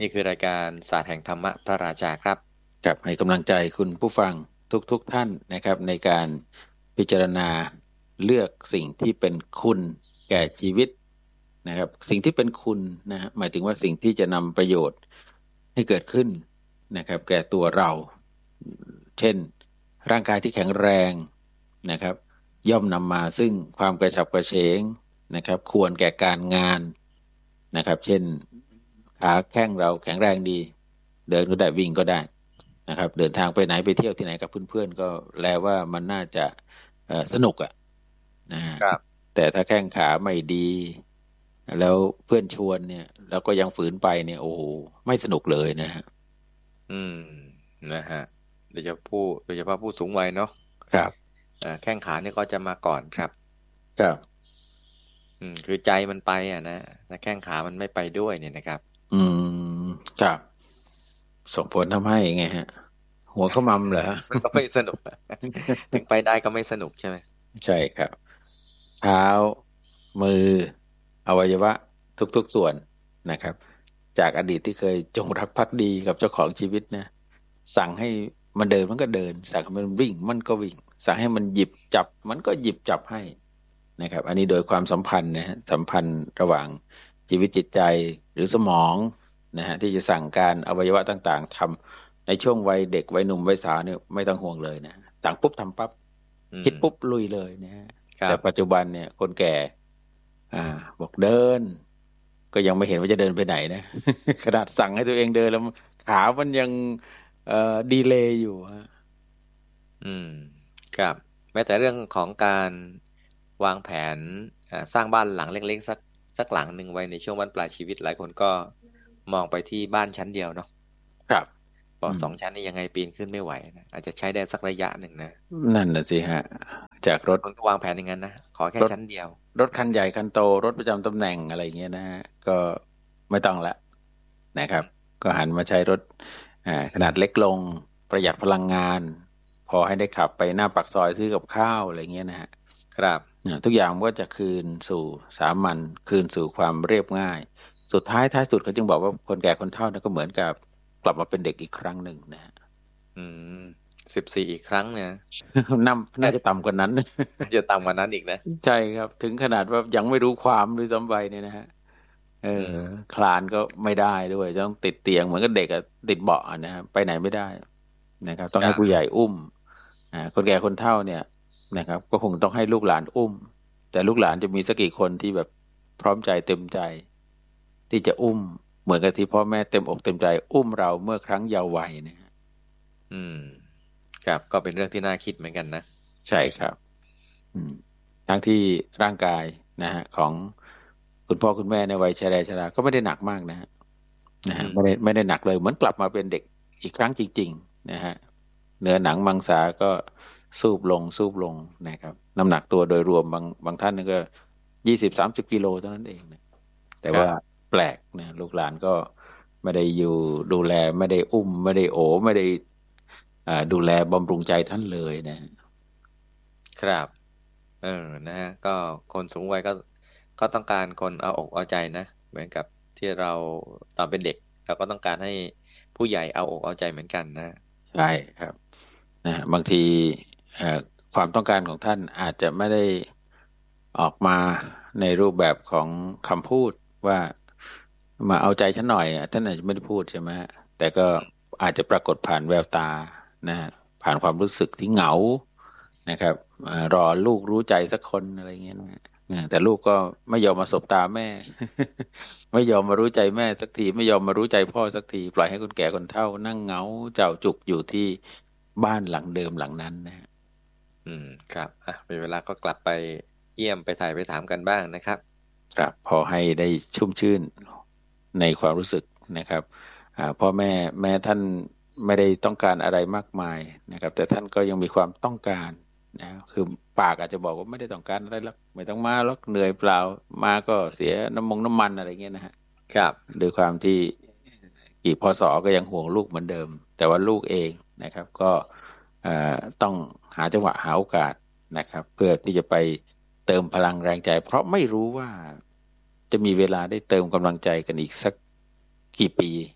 นี่คือรายการศาสตร์แห่งธรรมะพระราชาครับกับให้กำลังใจคุณผู้ฟังทุกท่านนะครับในการพิจารณาเลือกสิ่งที่เป็นคุณแก่ชีวิตนะครับสิ่งที่เป็นคุณนะฮะหมายถึงว่าสิ่งที่จะนำประโยชน์ให้เกิดขึ้นนะครับแก่ตัวเราเช่นร่างกายที่แข็งแรงนะครับย่อมนำมาซึ่งความกระฉับกระเฉงนะครับควรแก่การงานนะครับเช่นขาแข้งเราแข็งแรงดีเดินก็ได้วิ่งก็ได้นะครับเดินทางไปไหนไปเที่ยวที่ไหนกับเพื่อนๆก็แลว่ามันน่าจะสนุกอ่ะนะครับแต่ถ้าแข้งขาไม่ดีแล้วเพื่อนชวนเนี่ยแล้วก็ยังฝืนไปเนี่ยโอ้โหไม่สนุกเลยนะฮะอืมนะฮะโดยเฉพาะผู้สูงวัยเนาะครับแข้งขาเนี่ยก็จะมาก่อนครับครับคือใจมันไปนะแต่แข้งขามันไม่ไปด้วยเนี่ยนะครับอืมครับส่งผลทำให้ไงฮะหัวขมำเหรอมันก็ไม่สนุกถึงไปได้ก็ไม่สนุกใช่ไหมใช่ครับเท้ามืออวัยวะทุกๆส่วนนะครับจากอดีตที่เคยจงรักภักดีกับเจ้าของชีวิตนะสั่งให้มันเดินมันก็เดินสั่งให้มันวิ่งมันก็วิ่งสั่งให้มันหยิบจับมันก็หยิบจับให้นะครับอันนี้โดยความสัมพันธ์นะฮะสัมพันธ์ระหว่างชีวิตจิตใจหรือสมองนะฮะที่จะสั่งการอวัยวะต่างๆทำในช่วงวัยเด็กวัยหนุ่มวัยสาวเนี่ยไม่ต้องห่วงเลยนะสั่งปุ๊บทำปั๊บคิดปุ๊บลุยเลยนะฮะแต่ปัจจุบันเนี่ยคนแก่บอกเดินก็ยังไม่เห็นว่าจะเดินไปไหนนะขนาดสั่งให้ตัวเองเดินแล้วขามันยังดีเลย์อยู่ฮะครับแม้แต่เรื่องของการวางแผนสร้างบ้านหลังเล็กๆสักหลังหนึ่งไว้ในช่วงบั้นปลายชีวิตหลายคนก็มองไปที่บ้านชั้นเดียวเนาะครับบอก2 ชั้นนี่ยังไงปีนขึ้นไม่ไหวนะอาจจะใช้ได้สักระยะหนึ่งนะนั่นน่ะสิฮะจากรถคนก็วางแผนอย่างนั้นนะขอแค่ชั้นเดียวรถคันใหญ่คันโตรถประจำตำแหน่งอะไรเงี้ยนะฮะก็ไม่ต้องละนะครับก็หันมาใช้รถขนาดเล็กลงประหยัดพลังงานพอให้ได้ขับไปหน้าปากซอยซื้อกับข้าวอะไรเงี้ยนะฮะครับทุกอย่างมันก็จะคืนสู่สามัญคืนสู่ความเรียบง่ายสุดท้ายสุดเขาจึงบอกว่าคนแก่คนเฒ่าเนี่ยก็เหมือนกับกลับมาเป็นเด็กอีกครั้งหนึ่งนะฮะ 14อีกครั้งเนี่ยน่าจะต่ำกว่านั้นจะต่ำกว่านั้นอีกนะใช่ครับถึงขนาดว่ายังไม่รู้ความด้วยซ้ำไปเนี่ยนะฮะคลานก็ไม่ได้ด้วยต้องติดเตียงเหมือนกับเด็กอะติดเบาะนะครับไปไหนไม่ได้นะครับต้องให้ผู้ใหญ่อุ้มคนแก่คนเฒ่าเนี่ยนะครับก็คงต้องให้ลูกหลานอุ้มแต่ลูกหลานจะมีสักกี่คนที่แบบพร้อมใจเต็มใจที่จะอุ้มเหมือนกับที่พ่อแม่เต็มอกเต็มใจอุ้มเราเมื่อครั้งเยาว์วัยนะฮะครับก็เป็นเรื่องที่น่าคิดเหมือนกันนะใช่ครับทั้งที่ร่างกายนะฮะของคุณพ่อคุณแม่ในวัยชราก็ไม่ได้หนักมากนะฮะไม่ได้หนักเลยเหมือนกลับมาเป็นเด็กอีกครั้งจริงๆนะฮะเนื้อหนังมังสาก็ซูบลงนะครับน้ำหนักตัวโดยรวมบางท่านนี่ก็20-30 กิโลเท่านั้นเองนะแต่ว่าแปลกนะลูกหลานก็ไม่ได้อยู่ดูแลไม่ได้อุ้มไม่ได้โอไม่ได้ดูแลบำรุงใจท่านเลยนะครับนะฮะก็คนสูงวัยก็ต้องการคนเอาอกเอาใจนะเหมือนกับที่เราตอนเป็นเด็กเราก็ต้องการให้ผู้ใหญ่เอาอกเอาใจเหมือนกันนะใช่ครับนะบางทีความต้องการของท่านอาจจะไม่ได้ออกมาในรูปแบบของคำพูดว่ามาเอาใจฉันหน่อยท่านอาจจะไม่ได้พูดใช่ไหมแต่ก็อาจจะปรากฏผ่านแววตานะผ่านความรู้สึกที่เหงานะครับรอลูกรู้ใจสักคนอะไรเงี้ยนะแต่ลูกก็ไม่ยอมมาสบตาแม่ไม่ยอมมารู้ใจแม่สักทีไม่ยอมมารู้ใจพ่อสักทีปล่อยให้คนแก่คนเฒ่านั่งเหงาเจ้าจุกอยู่ที่บ้านหลังเดิมหลังนั้นนะฮะครับเป็นเวลาก็กลับไปเยี่ยมไปถ่ายไปถามกันบ้างนะครับครับพอให้ได้ชุ่มชื่นในความรู้สึกนะครับพ่อแม่ท่านไม่ได้ต้องการอะไรมากมายนะครับแต่ท่านก็ยังมีความต้องการนะคือปากอาจจะบอกว่าไม่ได้ต้องการอะไรหรอกไม่ต้องมาหรอกเหนื่อยเปล่ามาก็เสียน้ำมันอะไรเงี้ยนะฮะครับโดยความที่กี่พศก็ยังห่วงลูกเหมือนเดิมแต่ว่าลูกเองนะครับก็ต้องหาจังหวะหาโอกาสนะครับเพื่อที่จะไปเติมพลังแรงใจเพราะไม่รู้ว่าจะมีเวลาได้เติมกำลังใจกันอีกสักกี่ปี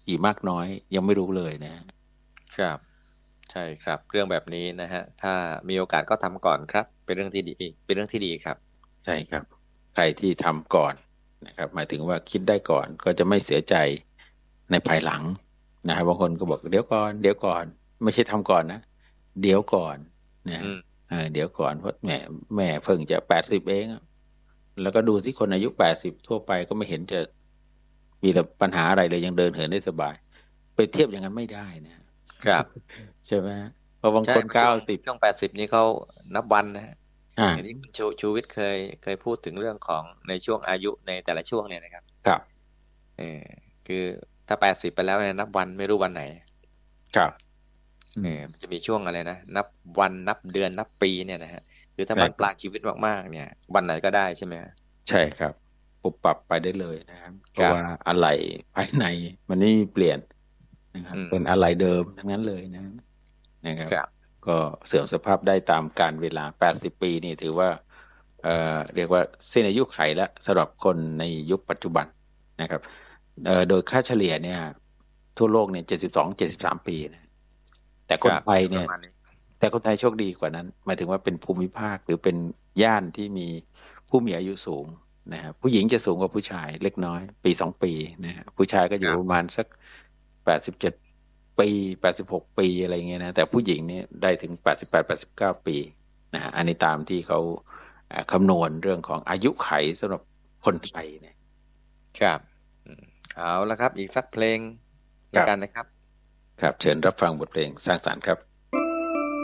อีกมากน้อยยังไม่รู้เลยนะครับใช่ครับเรื่องแบบนี้นะฮะถ้ามีโอกาสก็ทำก่อนครับเป็นเรื่องที่ดีเป็นเรื่องที่ดีครับใช่ครับใครที่ทำก่อนนะครับหมายถึงว่าคิดได้ก่อนก็จะไม่เสียใจในภายหลังนะครับบางคนก็บอกเดี๋ยวก่อนเดี๋ยวก่อนไม่ใช่ทำก่อนนะเดี๋ยวก่อนนะอืมเดี๋ยวก่อนเพราะแม่เพิ่งจะ80เองอะแล้วก็ดูที่คนอายุ80ทั่วไปก็ไม่เห็นจะมีแต่ปัญหาอะไรเลยยังเดินเหินได้สบายไปเทียบอย่างนั้นไม่ได้นะครับใช่ไหมเพราะบางใช่คนช่วง 90 ช่วง80นี้เขานับวันนะฮะอ่าอย่างที่คุณชูวิทย์เคยพูดถึงเรื่องของในช่วงอายุในแต่ละช่วงเนี่ยนะครับครับเออคือถ้า80ไปแล้วเนี่ยนับวันไม่รู้วันไหนครับมันจะมีช่วงอะไรนะนับวันนับเดือนนับปีเนี่ยนะฮะคือถ้าใช่บั้นปลายชีวิตมากๆเนี่ยวันไหนก็ได้ใช่ไหมฮะใช่ครับปุบปรับไปได้เลยนะครับเพครับราะว่าอะไหล่ภายในมันไม่มีเปลี่ยนนะครับอืมเป็นอะไหล่เดิมทั้งนั้นเลยนะครับครับก็เสื่อมสภาพได้ตามกาลเวลา80ปีนี่ถือว่าเรียกว่าสิ้นอายุไขแล้วสำหรับคนในยุคปัจจุบันนะครับโดยค่าเฉลี่ยเนี่ยทั่วโลกเนี่ย72-73ปีนะแต่คนไทยเนี่ยประมาณนี้แต่คนไทยโชคดีกว่านั้นหมายถึงว่าเป็นภูมิภาคหรือเป็นย่านที่มีผู้มีอายุสูงนะครับผู้หญิงจะสูงกว่าผู้ชายเล็กน้อย1-2 ปีนะฮะผู้ชายก็อครับยู่ประมาณสัก87 ปี86 ปีอะไรเงี้ยนะแต่ผู้หญิงเนี่ยได้ถึง88-89 ปีนะฮะอันนี้ตามที่เขาคำนวณเรื่องของอายุไขสำหรับคนไทยเนี่ยครับเอาละครับอีกสักเพลงครับแล้วกันนะครับครับเชิญรับฟังบทเพลงสร้างสรรค์ครับ